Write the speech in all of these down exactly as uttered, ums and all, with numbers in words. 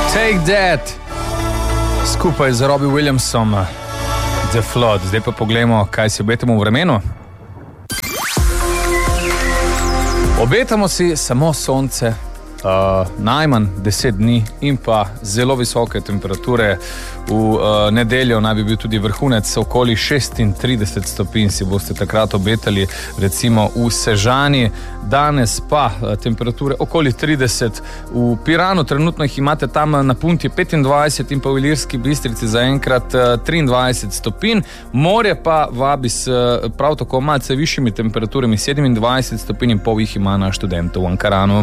Take That skupaj z Robbie Williamsom, The Flood. Zdaj pa pogledamo, kaj si obetamo v vremenu. Obetamo si samo sonce, uh, najmanj deset dni in pa zelo visoke temperature. V uh, nedeljo naj bi bil tudi vrhunec, okoli šestintrideset stopinj si boste takrat obetali, recimo v Sežani. Danes pa uh, temperature okoli trideset. V Piranu trenutno jih imate tam na punti petindvajset in pa v Ilirski Bistrici zaenkrat uh, triindvajset stopinj. Morje pa vabi s uh, prav tako malce višjimi temperaturami, sedemindvajset stopinj in pol jih ima na Študentu v Ankaranu.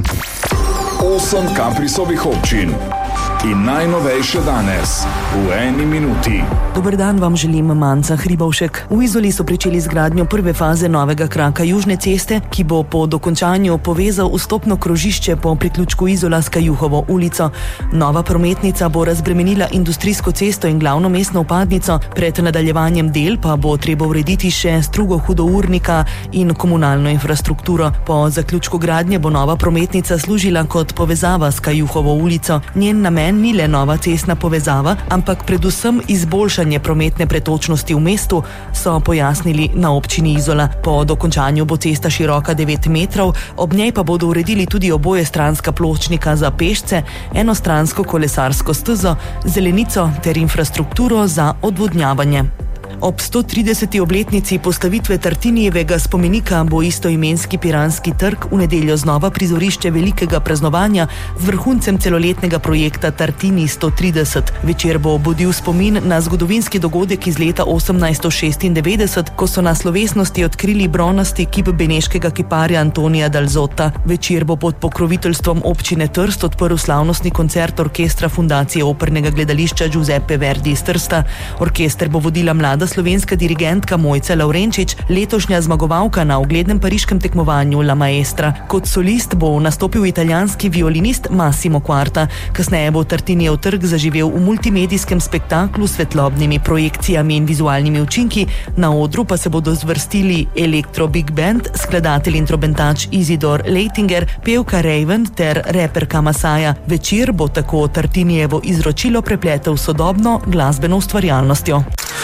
Osem Kaprisovih občin in najnovejše danes v eni minuti. Dober dan vam želim, Manca Hribovšek. V Izoli so pričeli z gradnjo prve faze novega kraka Južne ceste, ki bo po dokončanju povezal vstopno krožišče po priključku Izola s Kajuhovo ulico. Nova prometnica bo razbremenila industrijsko cesto in glavno mestno vpadnico, pred nadaljevanjem del pa bo treba urediti še strugo hudournika in komunalno infrastrukturo. Po zaključku gradnje bo nova prometnica služila kot povezava s Kajuhovo ulico. Njen namen ni le nova cestna povezava, ampak predvsem izboljšanje prometne pretočnosti v mestu, so pojasnili na občini Izola. Po dokončanju bo cesta široka devet metrov, ob njej pa bodo uredili tudi oboje stranska pločnika za pešce, enostransko kolesarsko stezo, zelenico ter infrastrukturo za odvodnjavanje. Ob sto trideseti obletnici postavitve Tartinijevega spomenika bo istoimenski Piranski trg v nedeljo znova prizorišče velikega praznovanja z vrhuncem celoletnega projekta Tartini sto trideset. Večer bo budil spomin na zgodovinski dogodek iz leta osemnajststo šestindevetdeset, ko so na slovesnosti odkrili bronasti kip beneškega kiparja Antonija Dalzota. Večer bo pod pokroviteljstvom občine Trst odprl slavnostni koncert orkestra Fundacije opernega gledališča Giuseppe Verdi iz Trsta. Orkester bo vodila mlada slovenska dirigentka Mojca Lavrenčič, letošnja zmagovalka na uglednem pariškem tekmovanju La Maestra. Kot solist bo nastopil italijanski violinist Massimo Quarta. Kasneje bo Tartinijev trg zaživel v multimedijskem spektaklu s svetlobnimi projekcijami in vizualnimi učinki. Na odru pa se bodo zvrstili Elektro Big Band, skladatelj in trobentač Isidor Leitinger, pevka Raven ter reperka Masaja. Večer bo tako Tartinijevo izročilo prepletel sodobno glasbeno ustvarjalnostjo.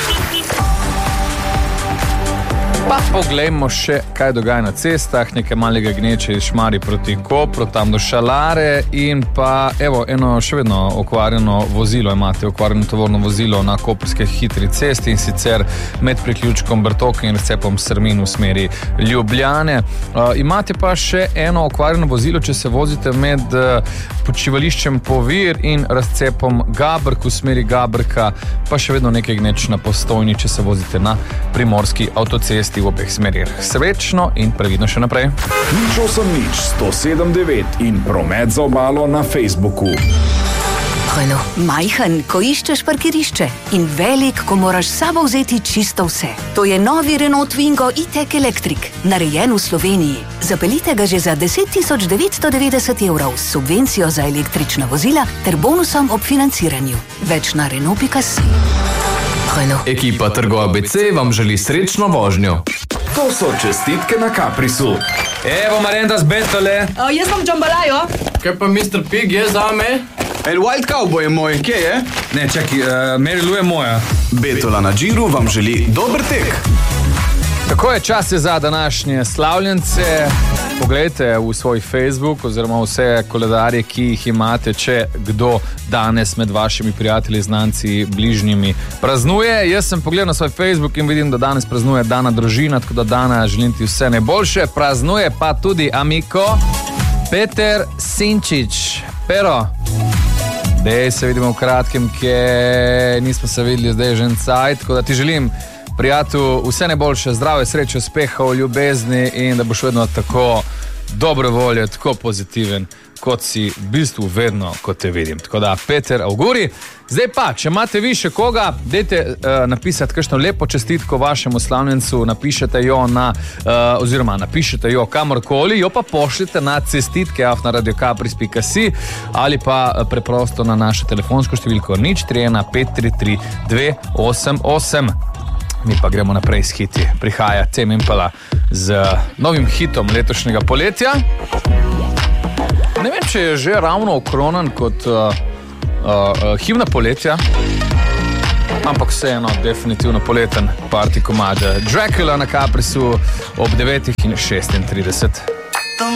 Pa poglejmo še, kaj dogaja na cestah, nekaj malega gneče iz Šmarij proti Kopru, tam do Šalare in pa evo, eno še vedno okvarjeno vozilo, imate okvarjeno tovorno vozilo na koprske hitri cesti in sicer med priključkom Brtok in razcepom Srmin v smeri Ljubljane. Uh, imate pa še eno okvarjeno vozilo, če se vozite med uh, počivališčem Povir in razcepom Gabrk v smeri Gabrka, pa še vedno nekaj gneč na Postojni, če se vozite na primorski avtocesti v obeh smerih. Srečno in previdno še naprej. Nič osem nič, sto sedem devet in promet za obalo na Facebooku. Renault. Majhen, ko iščeš parkirišče in velik, ko moraš sabo vzeti čisto vse. To je novi Renault Twingo e-tech Electric, narejen v Sloveniji. Zapeljite ga že za deset tisoč devetsto devetdeset evrov s subvencijo za električna vozila ter bonusom ob financiranju. Več na Renault pika si. Renault. Ekipa Trgo A B C vam želi srečno vožnjo. To so čestitke na Kaprisu. Evo Marenda z Betole. O, jaz sem Džambalajo. Kaj pa mister Pig je zame? El Wild Cowboy je moj, kje je? Ne, čaki, uh, Mary Lou je moja. Betola na Džiru vam želi dober tek. Tako je, čas je za današnje slavljence. Poglejte v svoj Facebook oziroma vse koledarje, ki jih imate, če kdo danes med vašimi prijatelji, znanci, bližnjimi praznuje. Jaz sem pogledal na svoj Facebook in vidim, da danes praznuje Dana družina, tako da Dana, želim ti vse najboljše. Praznuje pa tudi amiko Peter Sinčič. Pero, dej se vidimo v kratkem, kje nismo se videli, zdaj je že en cajt, tako da ti želim, prijatelju, vse najboljše, zdrave, sreče, uspeha v ljubezni in da boš vedno tako dobre volje, tako pozitiven, kot si v bistvu vedno, kot te vidim. Tako da, Peter, auguri. Zdaj pa, če imate vi še koga, dajte uh, napisati kakšno lepo čestitko vašemu slavljencu, napišete jo na, uh, oziroma napišete jo kamorkoli, jo pa pošljite na cestitke af na radio kapris pika si ali pa uh, preprosto na našo telefonsko številko nič tri ena pet tri tri dve osem osem. Mi pa gremo naprej s hiti. Prihaja Tame Impala z novim hitom letošnjega poletja. Ne vem, če je že ravno okronan kot uh, uh, himna poletja, ampak vseeno definitivno poleten party komad. Dracula na Caprisu ob devetih in šestintrideset.